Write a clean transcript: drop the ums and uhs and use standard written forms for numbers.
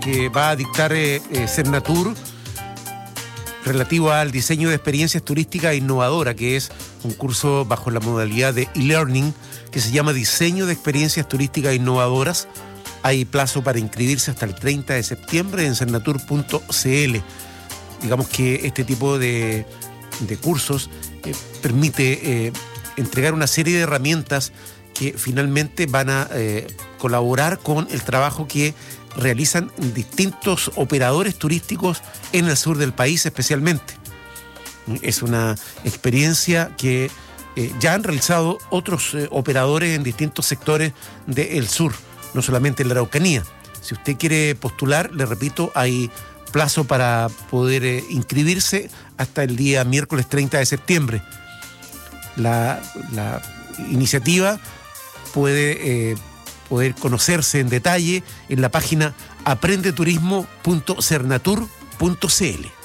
que va a dictar Cernatur relativo al diseño de experiencias turísticas innovadoras, que es un curso bajo la modalidad de e-learning que se llama Diseño de Experiencias Turísticas Innovadoras. Hay plazo para inscribirse hasta el 30 de septiembre en cernatur.cl. Digamos que este tipo de cursos permite entregar una serie de herramientas que finalmente van a colaborar con el trabajo que realizan distintos operadores turísticos en el sur del país especialmente. Es una experiencia que ya han realizado otros operadores en distintos sectores del sur, no solamente en la Araucanía. Si usted quiere postular, le repito, hay plazo para poder inscribirse hasta el día miércoles 30 de septiembre. La iniciativa puede conocerse en detalle en la página aprendeturismo.cernatur.cl.